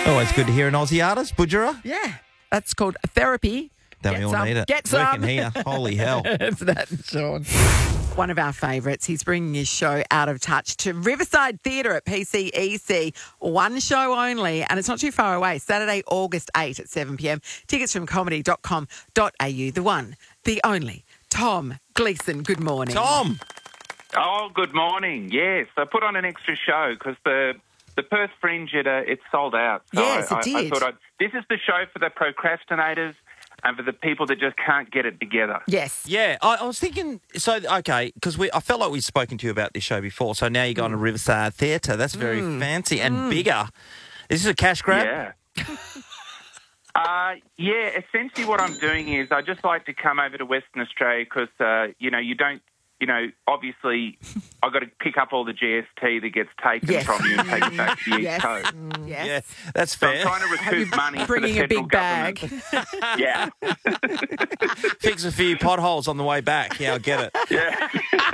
Always good to hear an Aussie artist, Budgerah. Yeah, that's called therapy. Don't we all need it? Get some. Working here. Holy hell. It's that, Sean. One of our favourites. He's bringing his show Out of Touch to Riverside Theatre at PCEC. One show only, and it's not too far away. Saturday, August 8 at 7 p.m. Tickets from comedy.com.au. The one, the only, Tom Gleeson. Good morning. Tom. Oh, good morning. Yes, I put on an extra show because the Perth Fringe, it's sold out. So Yes, it did. I thought this is the show for the procrastinators and for the people that just can't get it together. Yes. Yeah, I was thinking, because I felt like we've spoken to you about this show before, so now you're going to Riverside Theatre. That's very fancy and bigger. Is this a cash grab? Yeah. Essentially what I'm doing is I just like to come over to Western Australia because, you don't, obviously I've got to pick up all the GST that gets taken from you and take it back to the East Coast. Yes. Yeah, that's So fair. I'm trying to recoup money for the Bringing a federal big bag. government. Yeah. Fix a few potholes on the way back. Yeah, I get it. Yeah.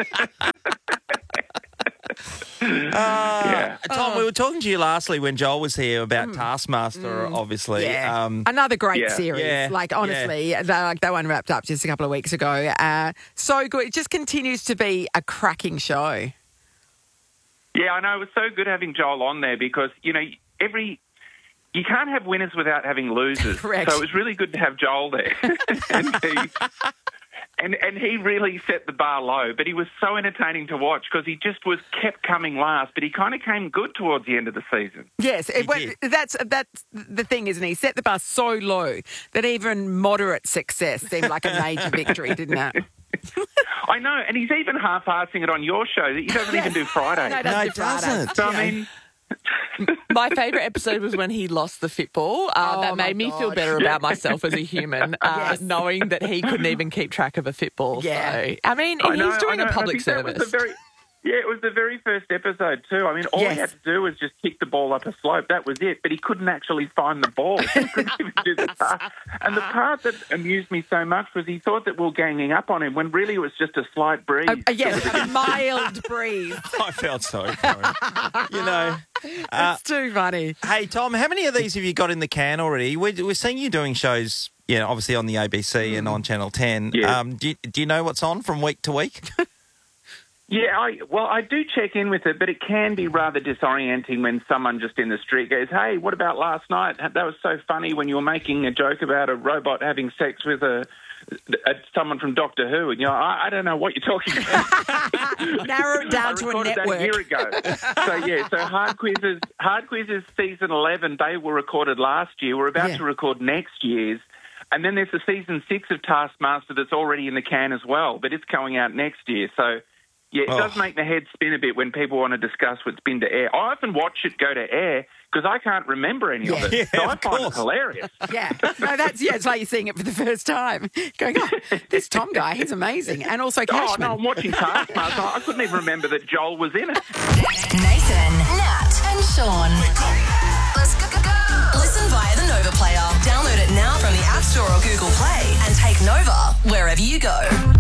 Tom, we were talking to you lastly when Joel was here about Taskmaster, obviously. Yeah. Another great Yeah. series. Yeah. Like, honestly, that one wrapped up just a couple of weeks ago. So good. It just continues to be a cracking show. Yeah, I know. It was so good having Joel on there because, you can't have winners without having losers. Correct. So it was really good to have Joel there. And he really set the bar low, but he was so entertaining to watch because he just kept coming last, but he kind of came good towards the end of the season. Yes, that's the thing, isn't he? He set the bar so low that even moderate success seemed like a major victory, didn't it? I know, and he's even half-arsing it on your show. He doesn't even do Friday. No, No, he it doesn't. So, I mean... My favourite episode was when he lost the football. That my made me feel God. better about myself as a human, Yes. knowing that he couldn't even keep track of a football. Yeah. So, I mean, I know, he's doing I know. a public I think that was service. it was the very first episode too. I mean, all Yes. he had to do was just kick the ball up a slope. That was it. But he couldn't actually find the ball. He couldn't even do the pass. And the part that amused me so much was he thought that we were ganging up on him when really it was just a slight breeze. Yes, a mild breeze. I felt sorry for him. It's too funny. Hey, Tom, how many of these have you got in the can already? We're seeing you doing shows, obviously on the ABC and on Channel 10. Yeah. Do you know what's on from week to week? Yeah, I do check in with it, but it can be rather disorienting when someone just in the street goes, "Hey, what about last night? That was so funny when you were making a joke about a robot having sex with someone from Doctor Who," and I don't know what you're talking about. Narrow it down to a recorded network. that a year ago. So Hard Quizzes season 11, they were recorded last year. We're about to record next year's. And then there's the season 6 of Taskmaster that's already in the can as well, but it's coming out next year. So, yeah, it does make my head spin a bit when people want to discuss what's been to air. I often watch it go to air because I can't remember any of it. Yeah, so I of find it course. hilarious. Yeah. No, it's like you're seeing it for the first time. Going, this Tom guy, he's amazing. And also Oh, Cashman. no, I'm watching Taskmaster. I couldn't even remember that Joel was in it. Nathan, Nat, and Sean. Let's go. Listen via the Nova Player. Download it now from the App Store or Google Play and take Nova wherever you go.